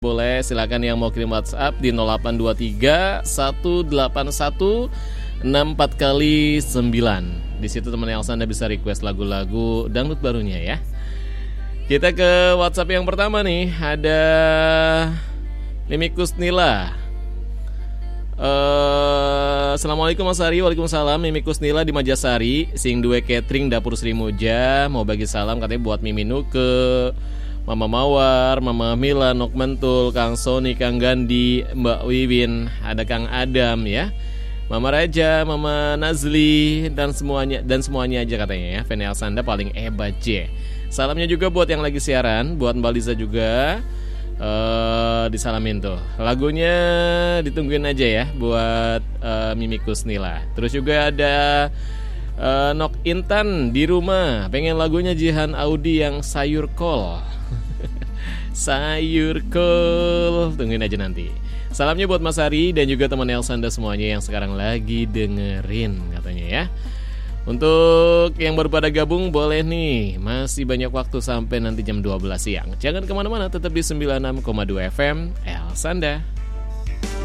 Boleh silakan yang mau kirim WhatsApp di 0823 181 64 kali 9. Di situ teman Elsa Anda bisa request lagu-lagu dangdut barunya ya. Kita ke WhatsApp yang pertama nih. Ada Mimi Kusnila. Assalamualaikum Mas Ari. Waalaikumsalam. Mimi Kusnila di Majasari, sing duwe catering dapur Sri Moja. Mau bagi salam katanya buat Miminu ke Mama Mawar, Mama Mila, Nok Mentul, Kang Sony, Kang Gandhi, Mbak Wiwin, ada Kang Adam ya, Mama Raja, Mama Nazli, dan semuanya aja katanya ya. Venel Sanda paling hebat je. Salamnya juga buat yang lagi siaran, buat Mbak Liza juga disalamin tuh. Lagunya ditungguin aja ya buat Mimi Kusnila. Terus juga ada Nok Intan di rumah, pengen lagunya Jihan Audi yang Sayur Kol. Sayur kol, tungguin aja nanti. Salamnya buat Mas Ari dan juga teman Elsanda semuanya yang sekarang lagi dengerin katanya ya. Untuk yang baru pada gabung boleh nih, masih banyak waktu sampai nanti jam 12 siang. Jangan kemana-mana, tetap di 96,2 FM Elsanda.